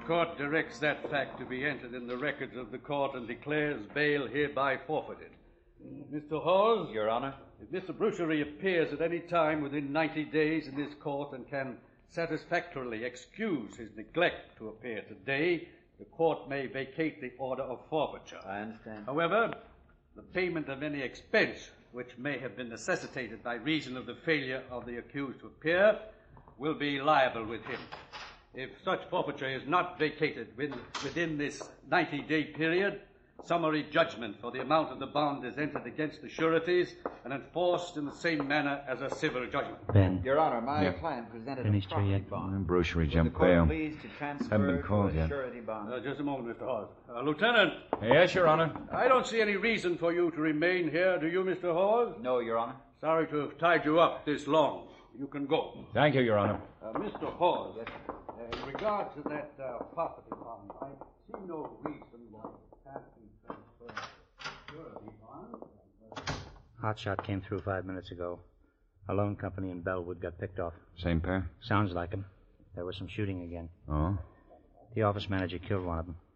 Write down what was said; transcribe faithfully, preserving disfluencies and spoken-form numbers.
court directs that fact to be entered in the records of the court and declares bail hereby forfeited. Mister Hawes? Your Honor. If Mister Bruchery appears at any time within ninety days in this court and can satisfactorily excuse his neglect to appear today, the court may vacate the order of forfeiture. I understand. However, the payment of any expense which may have been necessitated by reason of the failure of the accused to appear will be liable with him. If such forfeiture is not vacated within this ninety-day period, summary judgment for the amount of the bond is entered against the sureties and enforced in the same manner as a civil judgment. Ben. Your Honor, my Yeah. client presented Finished a property here yet? bond. Bruchery Was jumped the court bail. pleased to transfer Haven't been to called a yet. surety bond? Uh, just a moment, Mister Hawes. Uh, Lieutenant, Yes, Your Honor. I don't see any reason for you to remain here, do you, Mister Hawes? No, Your Honor. Sorry to have tied you up this long. You can go. Thank you, Your Honor. Uh, Mister Hawes, uh, in regard to that uh, property bond, I see no reason why it can't be transferred to surety bond. Hotshot came through five minutes ago. A loan company in Bellwood got picked off. Same pair? Sounds like him. There was some shooting again. Oh? The office manager killed one of them.